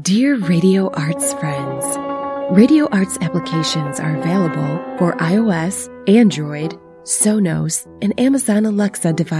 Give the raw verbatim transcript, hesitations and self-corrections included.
Dear Radio Arts friends, Radio Arts applications are available for iOS, Android, Sonos, and Amazon Alexa devices.